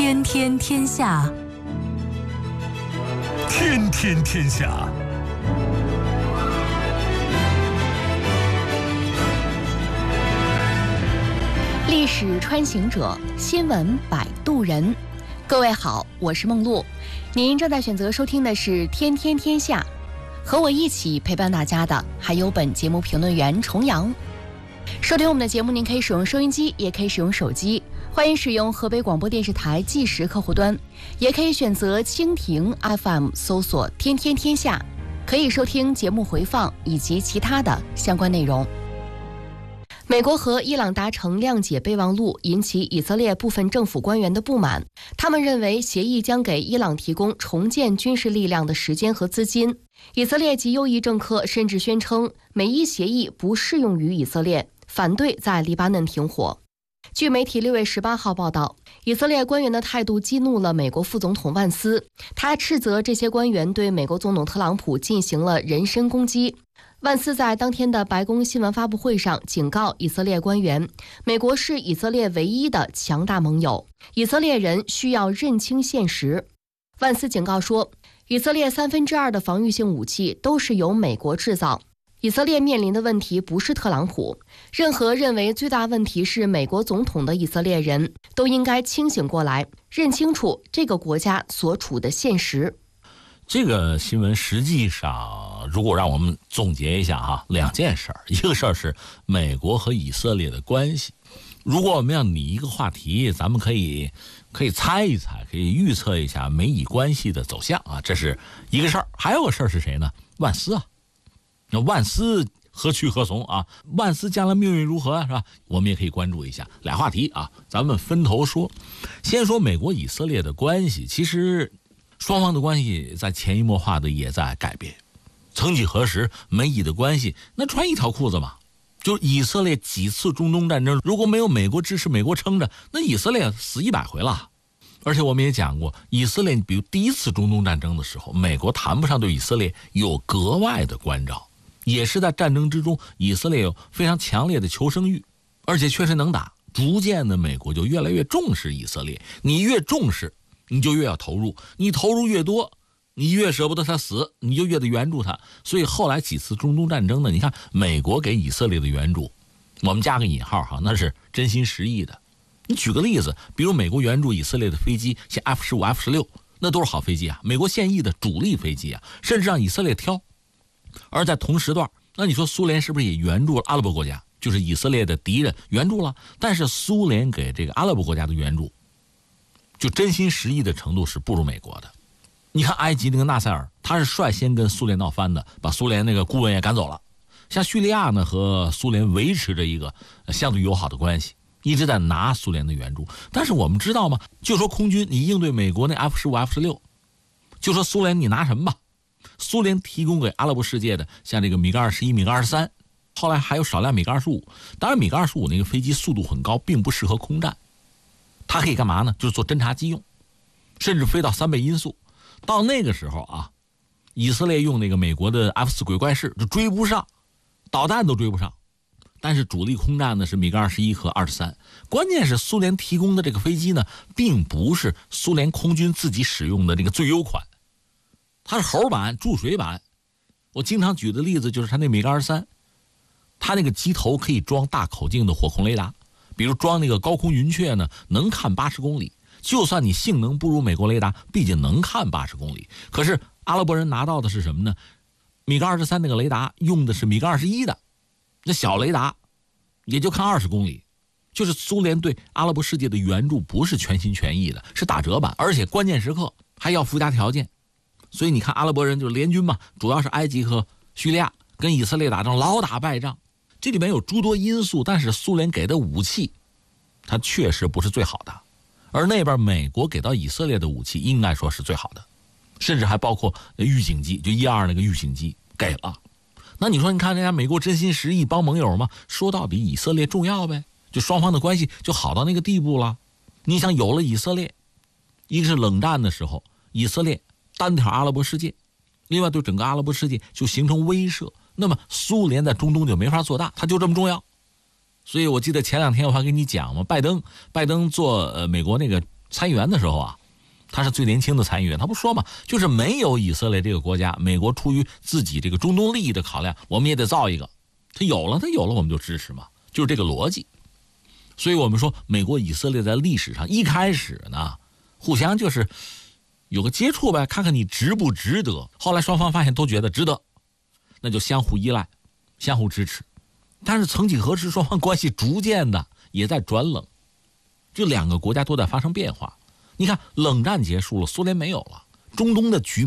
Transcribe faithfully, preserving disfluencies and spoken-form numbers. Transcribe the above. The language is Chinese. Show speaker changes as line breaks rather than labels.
天天天下，
天天天下。
历史穿行者，新闻摆渡人。各位好，我是梦露，您正在选择收听的是《天天天下》，和我一起陪伴大家的还有本节目评论员重阳。收听我们的节目，您可以使用收音机，也可以使用手机，欢迎使用河北广播电视台即时客户端，也可以选择蜻蜓 F M 搜索“天天天下”，可以收听节目回放以及其他的相关内容。美国和伊朗达成谅解备忘录，引起以色列部分政府官员的不满。他们认为协议将给伊朗提供重建军事力量的时间和资金。以色列极右翼政客甚至宣称美伊协议不适用于以色列，反对在黎巴嫩停火。据媒体六月十八号报道，以色列官员的态度激怒了美国副总统万斯，他斥责这些官员对美国总统特朗普进行了人身攻击。万斯在当天的白宫新闻发布会上警告以色列官员，美国是以色列唯一的强大盟友，以色列人需要认清现实。万斯警告说，以色列三分之二的防御性武器都是由美国制造。以色列面临的问题不是特朗普，任何认为最大问题是美国总统的以色列人都应该清醒过来，认清楚这个国家所处的现实。
这个新闻实际上，如果让我们总结一下哈，两件事儿，一个事儿是美国和以色列的关系。如果我们要拟一个话题，咱们可以可以猜一猜，可以预测一下美以关系的走向啊，这是一个事儿。还有个事儿是谁呢？万斯啊，那万斯何去何从啊？万斯将来命运如何是吧？我们也可以关注一下。俩话题啊，咱们分头说。先说美国以色列的关系，其实双方的关系在潜移默化的也在改变。曾几何时，美以的关系那穿一条裤子嘛，就以色列几次中东战争，如果没有美国支持，美国撑着，那以色列死一百回了。而且我们也讲过，以色列比如第一次中东战争的时候，美国谈不上对以色列有格外的关照，也是在战争之中，以色列有非常强烈的求生欲，而且确实能打。逐渐的，美国就越来越重视以色列，你越重视，你就越要投入，你投入越多，你越舍不得他死，你就越得援助他。所以后来几次中东战争呢，你看美国给以色列的援助，我们加个引号哈，那是真心实意的。你举个例子，比如美国援助以色列的飞机，像 F 十五、F 十六，那都是好飞机啊，美国现役的主力飞机啊，甚至让以色列挑。而在同时段，那你说苏联是不是也援助了阿拉伯国家？就是以色列的敌人援助了，但是苏联给这个阿拉伯国家的援助，就真心实意的程度是不如美国的。你看埃及那个纳赛尔，他是率先跟苏联闹翻的，把苏联那个顾问也赶走了。像叙利亚呢，和苏联维持着一个相对友好的关系，一直在拿苏联的援助。但是我们知道吗？就说空军，你应对美国那 F 十五、F 十六，就说苏联你拿什么吧？苏联提供给阿拉伯世界的，像这个米格二十一、米格二十三，后来还有少量米格二十五。当然，米格二十五那个飞机速度很高，并不适合空战。它可以干嘛呢？就是做侦察机用，甚至飞到三倍音速。到那个时候啊，以色列用那个美国的 F 四鬼怪式就追不上，导弹都追不上。但是主力空战呢是米格二十一和二十三。关键是苏联提供的这个飞机呢，并不是苏联空军自己使用的这个最优款，它是猴版、注水版。我经常举的例子就是它那米格二十三，它那个机头可以装大口径的火控雷达。比如装那个高空云雀呢，能看八十公里。就算你性能不如美国雷达，毕竟能看八十公里。可是阿拉伯人拿到的是什么呢？米格二十三那个雷达用的是米格二十一的，那小雷达也就看二十公里。就是苏联对阿拉伯世界的援助不是全心全意的，是打折版，而且关键时刻还要附加条件。所以你看阿拉伯人就是联军嘛，主要是埃及和叙利亚跟以色列打仗，老打败仗。这里面有诸多因素，但是苏联给的武器它确实不是最好的，而那边美国给到以色列的武器应该说是最好的，甚至还包括预警机，就一二那个预警机给了。那你说你看人家美国真心实意帮盟友吗？说到底以色列重要呗，就双方的关系就好到那个地步了。你想有了以色列，一个是冷战的时候以色列单挑阿拉伯世界，另外对整个阿拉伯世界就形成威慑，那么苏联在中东就没法做大，它就这么重要。所以我记得前两天我还跟你讲嘛，拜登拜登做呃美国那个参议员的时候啊，他是最年轻的参议员，他不说嘛，就是没有以色列这个国家，美国出于自己这个中东利益的考量，我们也得造一个。他有了，他有了，我们就支持嘛，就是这个逻辑。所以我们说，美国以色列在历史上一开始呢，互相就是有个接触呗，看看你值不值得。后来双方发现都觉得值得，那就相互依赖，相互支持。但是曾几何时，双方关系逐渐的也在转冷，这两个国家都在发生变化。你看，冷战结束了，苏联没有了，中东的局